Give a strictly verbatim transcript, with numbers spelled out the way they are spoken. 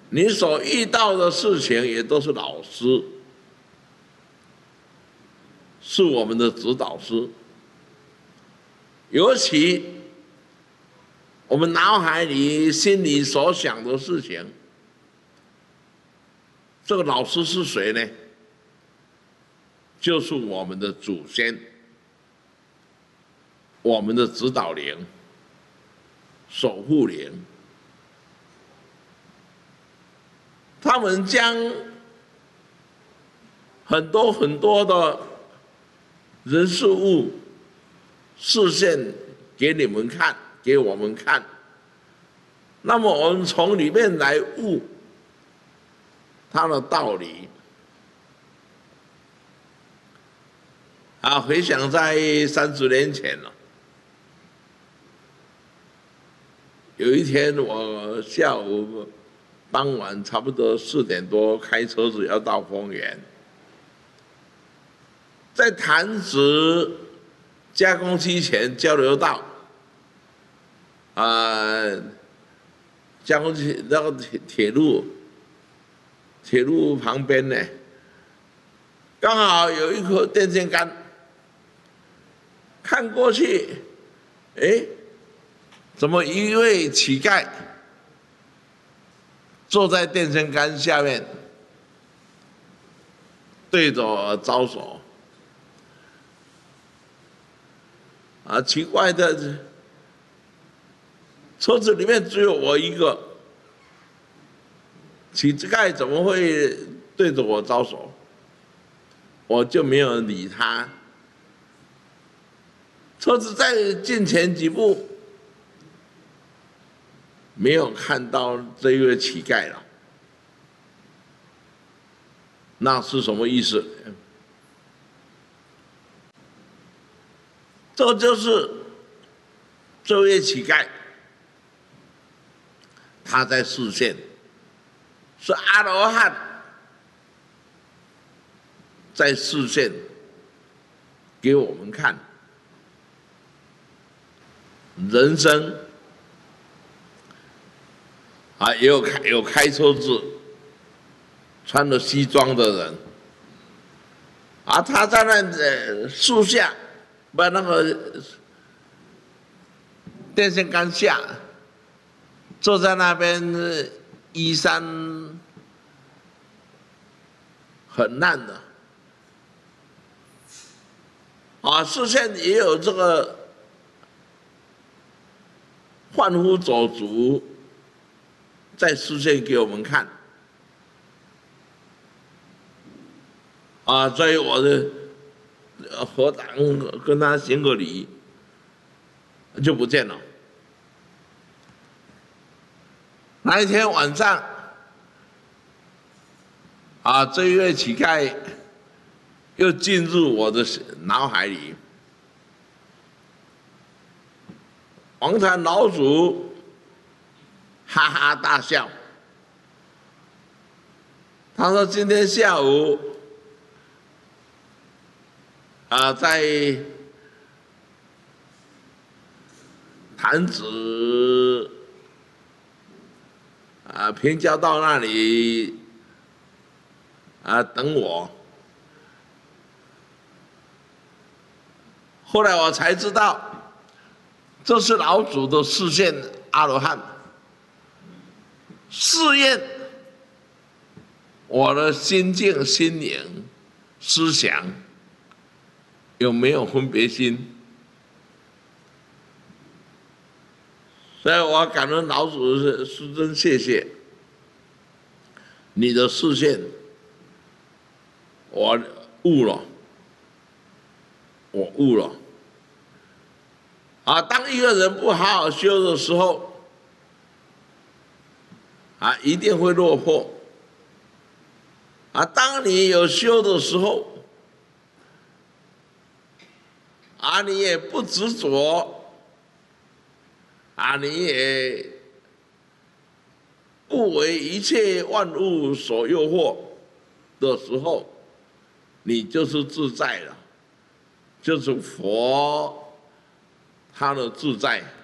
你所遇到的事情也都是老师，是我们的指导师。尤其我们脑海里、心里所想的事情，这个老师是谁呢？就是我们的祖先，我们的指导灵、守护灵。他们将很多很多的人事物示现给你们看，给我们看。那么我们从里面来悟它的道理。啊，回想在三十年前了，有一天我下午傍晚差不多四点多开车子要到丰原，在潭子加工区前交流道，啊、呃，加工区那个铁铁路，铁路旁边呢，刚好有一棵电线杆，看过去，哎，怎么一位乞丐坐在电线杆下面，对着我招手？啊，奇怪的，车子里面只有我一个，乞丐怎么会对着我招手？我就没有理他。车子再进前几步，没有看到这一位乞丐了。那是什么意思？这就是这位乞丐，他在示现，是阿罗汉在示现给我们看。人生啊，也有开有开车子，穿着西装的人，啊，他在那呃树下，不那个电线杆下，坐在那边，衣衫很烂的，啊，视线也有这个贩夫走卒在示现给我们看，啊，所以我的合掌跟他行个礼，就不见了。那一天晚上，啊，这一位乞丐又进入我的脑海里。黄禅老祖哈哈大笑，他说：“今天下午啊，在潭子啊平交道那里啊等我。”后来我才知道，这是老祖的示现阿罗汉，试验我的心境、心灵、思想有没有分别心。所以我感恩老祖是是真谢谢你的示现，我悟了，我悟了。啊，当一个人不好好修的时候，啊，一定会落魄。啊，当你有修的时候，啊，你也不执着，啊，你也不为一切万物所诱惑的时候，你就是自在了，就是佛他的自在。